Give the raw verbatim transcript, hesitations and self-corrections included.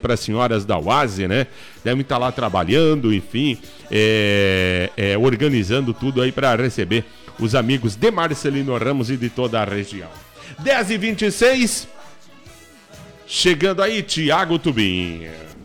para as senhoras da Oase, né? Devem estar lá trabalhando, enfim, é, é, organizando tudo aí para receber os amigos de Marcelino Ramos e de toda a região. dez e vinte e seis, chegando aí, Thiago Tubinho.